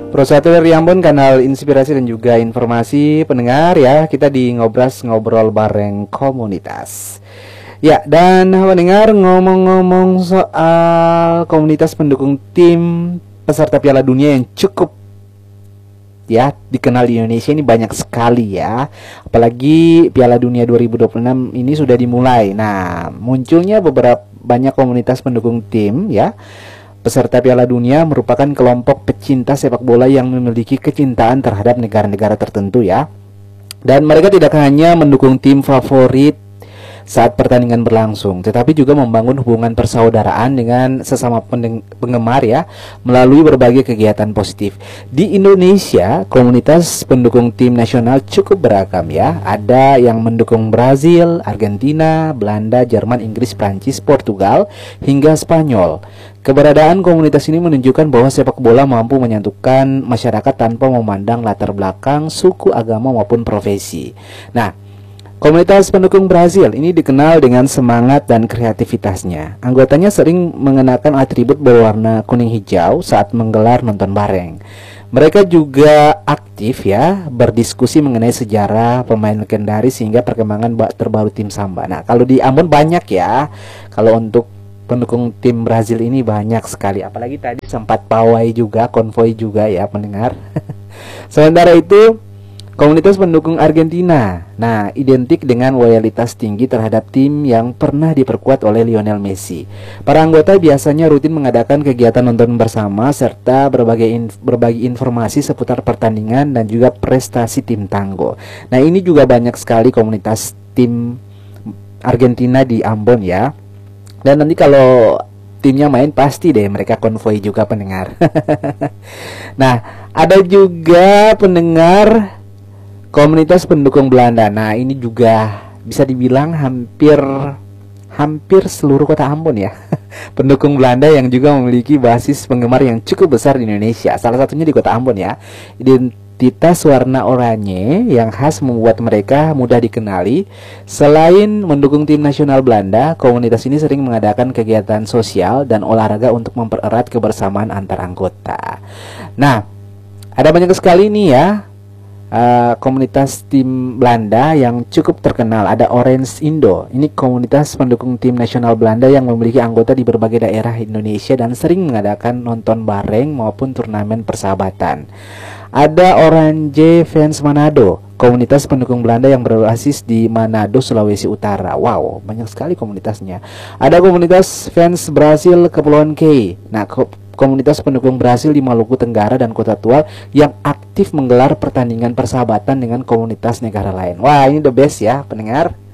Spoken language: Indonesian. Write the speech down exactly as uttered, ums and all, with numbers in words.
Pro satu dari Ambon, kanal inspirasi dan juga informasi pendengar ya. Kita di Ngobras ngobrol bareng komunitas. Ya, dan pendengar, ngomong-ngomong soal komunitas pendukung tim peserta Piala Dunia yang cukup ya dikenal di Indonesia ini banyak sekali ya. Apalagi Piala Dunia dua ribu dua puluh enam ini sudah dimulai. Nah, munculnya beberapa banyak komunitas pendukung tim ya. Peserta Piala Dunia merupakan kelompok pecinta sepak bola yang memiliki kecintaan terhadap negara-negara tertentu ya. Dan mereka tidak hanya mendukung tim favorit saat pertandingan berlangsung, tetapi juga membangun hubungan persaudaraan dengan sesama penggemar ya, melalui berbagai kegiatan positif. Di Indonesia, komunitas pendukung tim nasional cukup beragam ya. Ada yang mendukung Brazil, Argentina, Belanda, Jerman, Inggris, Prancis, Portugal, hingga Spanyol. Keberadaan komunitas ini menunjukkan bahwa sepak bola mampu menyatukan masyarakat tanpa memandang latar belakang, suku, agama, maupun profesi. Nah, komunitas pendukung Brazil ini dikenal dengan semangat dan kreativitasnya. Anggotanya sering mengenakan atribut berwarna kuning hijau saat menggelar nonton bareng. Mereka juga aktif ya, berdiskusi mengenai sejarah pemain legendaris hingga perkembangan terbaru tim Samba. Nah, kalau di Ambon banyak ya. Kalau untuk pendukung tim Brazil ini banyak sekali. Apalagi tadi sempat pawai juga, konvoi juga ya pendengar. Sementara itu, komunitas pendukung Argentina, nah identik dengan loyalitas tinggi terhadap tim yang pernah diperkuat oleh Lionel Messi. Para anggota biasanya rutin mengadakan kegiatan nonton bersama serta berbagai inf berbagi informasi seputar pertandingan dan juga prestasi tim tangguh. Nah, ini juga banyak sekali komunitas tim Argentina di Ambon ya. Dan nanti kalau timnya main pasti deh mereka konvoi juga pendengar. Nah, ada juga pendengar komunitas pendukung Belanda. Nah, ini juga bisa dibilang hampir hampir seluruh kota Ambon ya. Pendukung Belanda yang juga memiliki basis penggemar yang cukup besar di Indonesia. Salah satunya di kota Ambon ya. Identitas warna oranye yang khas membuat mereka mudah dikenali. Selain mendukung tim nasional Belanda, komunitas ini sering mengadakan kegiatan sosial dan olahraga untuk mempererat kebersamaan antar anggota. Nah, ada banyak sekali nih ya Uh, komunitas tim Belanda yang cukup terkenal. Ada Orange Indo. Ini komunitas pendukung tim nasional Belanda yang memiliki anggota di berbagai daerah Indonesia dan sering mengadakan nonton bareng maupun turnamen persahabatan. Ada Orange Fans Manado, komunitas pendukung Belanda yang berbasis di Manado, Sulawesi Utara. Wow, banyak sekali komunitasnya. Ada komunitas fans Brasil Kepulauan K. Nah, komunitas pendukung Brasil di Maluku Tenggara dan Kota Tua yang aktif menggelar pertandingan persahabatan dengan komunitas negara lain. Wah, ini the best ya pendengar.